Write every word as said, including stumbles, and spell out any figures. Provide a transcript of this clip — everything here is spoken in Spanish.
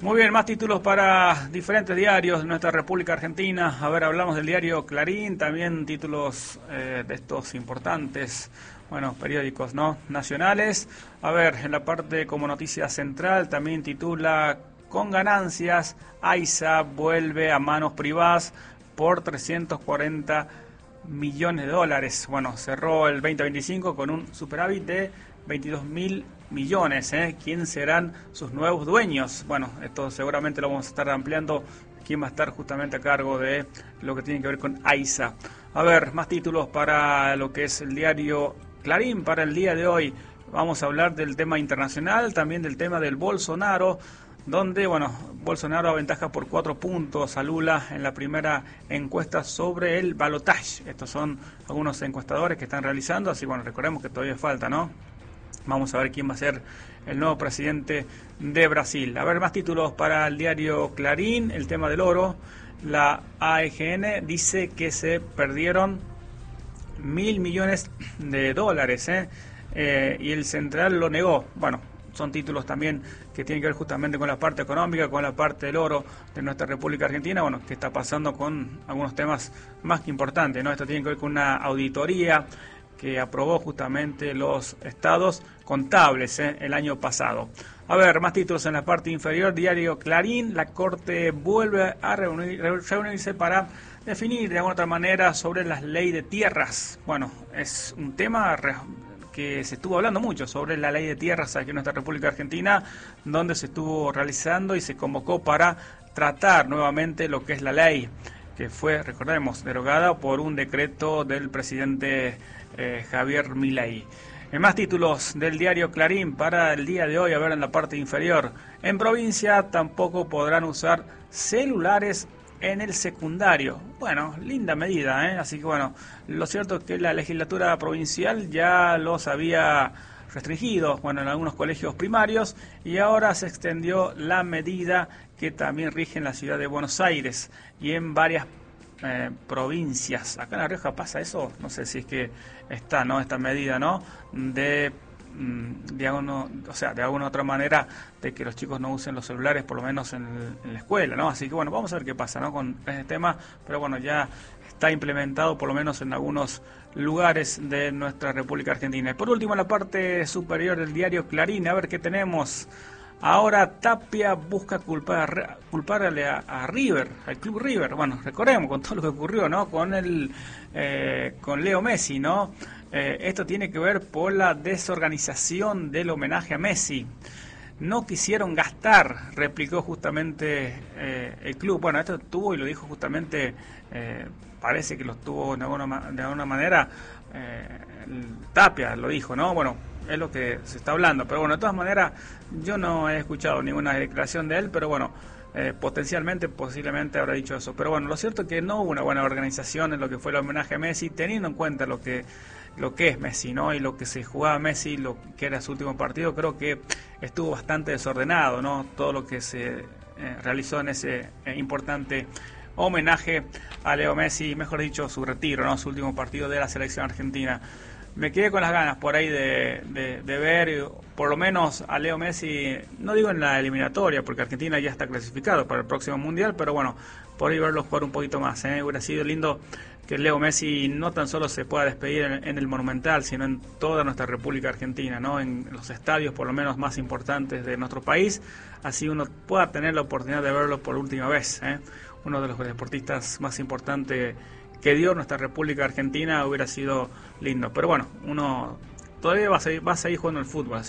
Muy bien, más títulos para diferentes diarios de nuestra República Argentina. A ver, hablamos del diario Clarín, también títulos eh, de estos importantes, bueno, periódicos, ¿no? Nacionales. A ver, en la parte como noticia central también titula: con ganancias, AISA vuelve a manos privadas por trescientos cuarenta millones de dólares. Bueno, cerró el veinte veinticinco con un superávit de veintidós mil millones. ¿eh? ¿Quién serán sus nuevos dueños? Bueno, esto seguramente lo vamos a estar ampliando. ¿Quién va a estar justamente a cargo de lo que tiene que ver con AISA? A ver, más títulos para lo que es el diario Clarín para el día de hoy. Vamos a hablar del tema internacional, también del tema del Bolsonaro, donde, bueno, Bolsonaro aventaja por cuatro puntos a Lula en la primera encuesta sobre el balotaje. Estos son algunos encuestadores que están realizando, así bueno, recordemos que todavía falta, ¿no? Vamos a ver quién va a ser el nuevo presidente de Brasil. A ver, más títulos para el diario Clarín, el tema del oro. La A E G N dice que se perdieron mil millones de dólares, ¿eh? Eh, y el Central lo negó. Bueno, son títulos también que tienen que ver justamente con la parte económica, con la parte del oro de nuestra República Argentina. Bueno, que está pasando con algunos temas más que importantes, ¿no? Esto tiene que ver con una auditoría que aprobó justamente los estados contables ¿eh? el año pasado. A ver, más títulos en la parte inferior, diario Clarín. La Corte vuelve a reunir, reunirse para definir de alguna otra manera sobre la ley de tierras. Bueno, es un tema que se estuvo hablando mucho sobre la ley de tierras aquí en nuestra República Argentina, donde se estuvo realizando y se convocó para tratar nuevamente lo que es la ley, que fue, recordemos, derogada por un decreto del presidente eh, Javier Milei. En más títulos del diario Clarín para el día de hoy, a ver en la parte inferior. En provincia tampoco podrán usar celulares en el secundario. Bueno, linda medida, ¿eh? Así que bueno, lo cierto es que la legislatura provincial ya los había restringido, bueno, en algunos colegios primarios, y ahora se extendió la medida que también rige en la ciudad de Buenos Aires y en varias eh, provincias. Acá en La Rioja pasa eso, no sé si es que está, ¿no? Esta medida, ¿no? De de alguna, o sea, de alguna otra manera de que los chicos no usen los celulares, por lo menos en, el, en la escuela, ¿no? Así que bueno, vamos a ver qué pasa, ¿no? Con este tema, pero bueno, ya está implementado por lo menos en algunos lugares de nuestra República Argentina. Y por último, en la parte superior del diario Clarín, a ver qué tenemos. Ahora Tapia busca culpar, culparle a, a River, al Club River. Bueno, recordemos con todo lo que ocurrió, ¿no? Con el, eh, con Leo Messi, ¿no? Eh, esto tiene que ver por la desorganización del homenaje a Messi. No quisieron gastar, replicó justamente eh, el club. Bueno, esto tuvo y lo dijo justamente, eh, parece que lo tuvo de alguna, de alguna manera, eh, Tapia lo dijo, ¿no? Bueno, es lo que se está hablando, pero bueno, de todas maneras yo no he escuchado ninguna declaración de él, pero bueno, eh, potencialmente, posiblemente habrá dicho eso, pero bueno, lo cierto es que no hubo una buena organización en lo que fue el homenaje a Messi, teniendo en cuenta lo que lo que es Messi, ¿no? Y lo que se jugaba Messi, lo que era su último partido, creo que estuvo bastante desordenado, ¿no? Todo lo que se eh, realizó en ese eh, importante homenaje a Leo Messi, mejor dicho, su retiro, ¿no? Su último partido de la selección argentina. Me quedé con las ganas por ahí de, de, de ver, por lo menos a Leo Messi, no digo en la eliminatoria, porque Argentina ya está clasificado para el próximo Mundial, pero bueno, por ahí verlo jugar un poquito más, ¿eh? Hubiera sido lindo que Leo Messi no tan solo se pueda despedir en, en el Monumental, sino en toda nuestra República Argentina, ¿no? En los estadios por lo menos más importantes de nuestro país, así uno pueda tener la oportunidad de verlo por última vez, ¿eh? Uno de los deportistas más importantes que dio nuestra República Argentina, hubiera sido lindo. Pero bueno, uno todavía va a seguir, va a seguir jugando el fútbol, así